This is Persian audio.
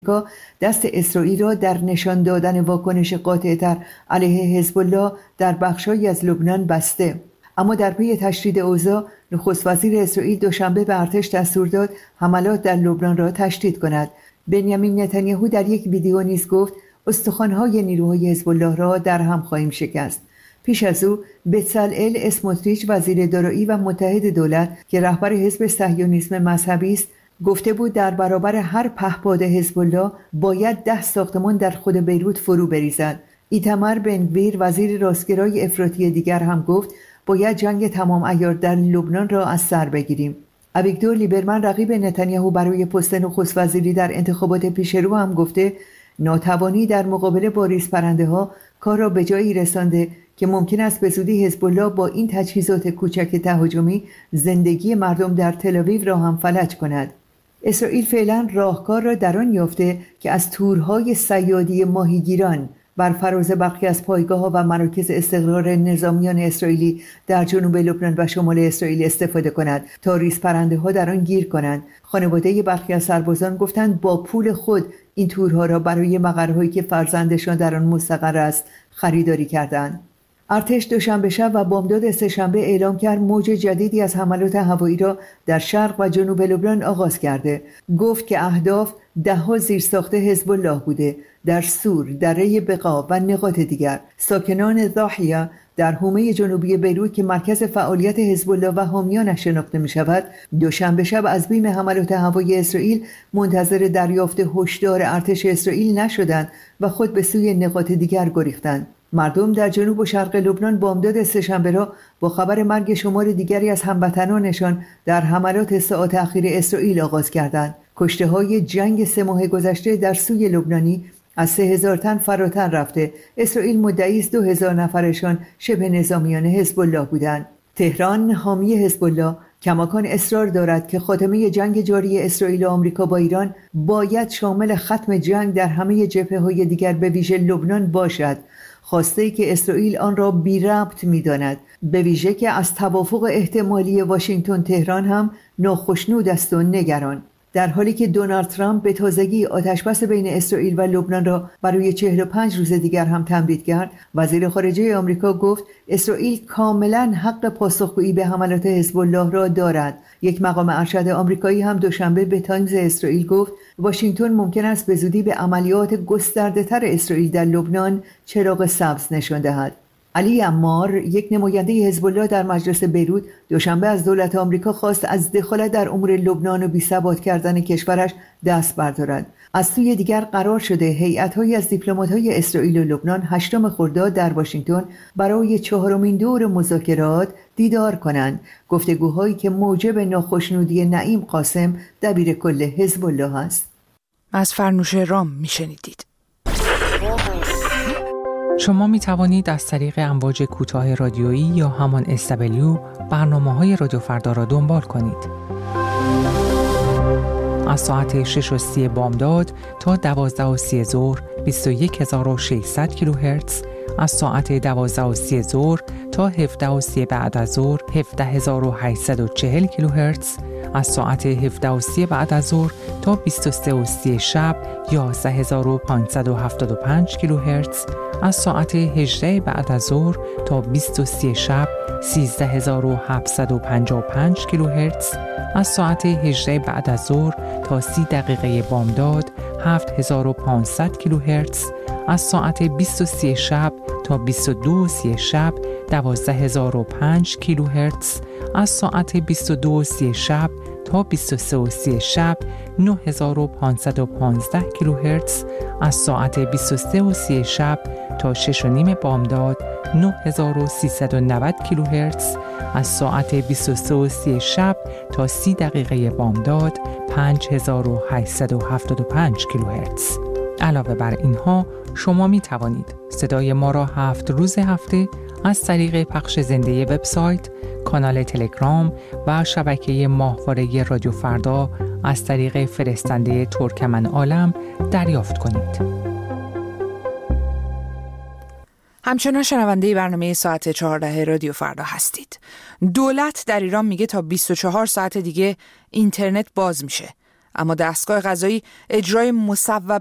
دست اسرائیل را در نشان دادن واکنش قاطع‌تر علیه حزب الله در بخش‌هایی از لبنان بسته. اما در پی تشدید اوضاع، نخست وزیر اسرائیل دوشنبه به ارتش دستور داد حملات در لبنان را تشدید کند. بنیامین نتانیاهو در یک ویدیو نیز گفت استخوان‌های نیروهای حزب الله را در هم خواهیم شکست. پیش از او بצלאل اسموتریچ وزیر دارایی و متحد دولت که رهبر حزب صهیونیسم مذهبی است گفته بود در برابر هر پهپاد حزب الله باید 10 ساختمان در خود بیروت فرو بریزد. ایتمر بنگویر وزیر راستگرای افراطی دیگر هم گفت باید جنگ تمام عیار در لبنان را از سر بگیریم. اویگدور لیبرمن رقیب نتانیاهو برای پست نخست وزیری در انتخابات پیش رو هم گفته ناتوانی در مقابله با ریزپرنده‌ها کار را به جایی رسانده که ممکن است به زودی حزب الله با این تجهیزات کوچک تهاجمی زندگی مردم در تل‌آویو را هم فلج کند. اسرائیل فعلا راهکار را در آن یافته که از تورهای صیادی ماهیگیران بر فراز برخی از پایگاه‌ها و مراکز استقرار نظامیان اسرائیلی در جنوب لبنان و شمال اسرائیل استفاده کند تا ریزپرنده‌ها در آن گیر کنند. خانواده برخی از سربازان گفتند با پول خود این تورها را برای مقرهایی که فرزندشان در آن مستقر است خریداری کردند. ارتش دوشنبه شب و بامداد سه‌شنبه اعلام کرد موج جدیدی از حملات هوایی را در شرق و جنوب لبنان آغاز کرده. گفت که اهداف 10 زیرساخت حزب الله بوده در سور، دره بقا و نقاط دیگر. ساکنان ضاحیه در حومه جنوبی بیروت که مرکز فعالیت حزب الله و حامیانش شناخته می شود، دوشنبه شب از بیم حملات هوایی اسرائیل منتظر دریافت هشدار ارتش اسرائیل نشدند و خود به سوی نقاط دیگر گریختند. مردم در جنوب و شرق لبنان بامداد سه‌شنبه را با خبر مرگ شمار دیگری از هموطنانشان در حملات ساعات اخیر اسرائیل آغاز کردند. کشته‌های جنگ 3 ماه گذشته در سوی لبنانی از 3000 تن فراتر رفته. اسرائیل مدعی است 2000 نفرشان شبه نظامیان حزب الله بودند. تهران حامی حزب الله کماکان اصرار دارد که خاتمه جنگ جاری اسرائیل و آمریکا با ایران باید شامل ختم جنگ در همه جبهه‌های دیگر به ویژه لبنان باشد. خواسته‌ای که اسرائیل آن را بی ربط می‌داند، به ویژه که از توافق احتمالی واشنگتن تهران هم ناخشنود است و نگران. در حالی که دونالد ترامپ به تازگی آتشبس بین اسرائیل و لبنان را برای 45 روز دیگر هم تمدید کرد، وزیر خارجه آمریکا گفت اسرائیل کاملا حق پاسخگویی به حملات حزب الله را دارد. یک مقام ارشد آمریکایی هم دوشنبه به تایمز اسرائیل گفت واشنگتن ممکن است به زودی به عملیات گسترده‌تر اسرائیل در لبنان چراغ سبز نشان دهد. علی عمار، یک نماینده حزب الله در مجلس بیروت، دوشنبه از دولت آمریکا خواست از دخالت در امور لبنان و بی‌ثبات کردن کشورش دست بردارد. از سوی دیگر قرار شده هیئت‌هایی از دیپلمات‌های اسرائیل و لبنان 8 خرداد در واشنگتن برای 4مین دور مذاکرات دیدار کنند. گفتگوهایی که موجب ناخشنودی نعیم قاسم دبیر کل حزب الله است. از فرنوش رام میشنیدید. شما می توانید از طریق امواج کوتاه رادیویی یا همان SW برنامه‌های رادیو فردا را دنبال کنید. از ساعت 6:30 بامداد تا 12:30 ظهر 21600 کیلوهرتز، از ساعت 12:30 ظهر تا 17:30 بعد از ظهر 17840 کیلوهرتز، از ساعت 17:30 بعد از ظهر تا 23:30 شب 11575 کیلوهرتز، از ساعت 18 بعد از ظهر تا 20:30 شب 13755 کیلوهرتز، از ساعت 18 بعد از ظهر تا 30 دقیقه بامداد 7500 کیلوهرتز، از ساعت 20:30 شب تا 22:30 شب 12005 کیلوهرتز، از ساعت 22:30 شب تا 23:30 شب 9515 کیلوهرتز، از ساعت 23:30 شب تا 6:30 بامداد 9390 کیلوهرتز، از ساعت 23:30 شب تا 30 دقیقه بامداد 5875 کیلوهرتز. علاوه بر اینها شما می توانید صدای ما را 7 روز هفته از طریق پخش زنده وبسایت، کانال تلگرام و شبکه ماهواره رادیو فردا از طریق فرستنده ترکمن عالم دریافت کنید. همچنان شنونده برنامه ساعت 14 رادیو فردا هستید. دولت در ایران میگه تا 24 ساعت دیگه اینترنت باز میشه. اما دستگاه قضایی اجرای مصوب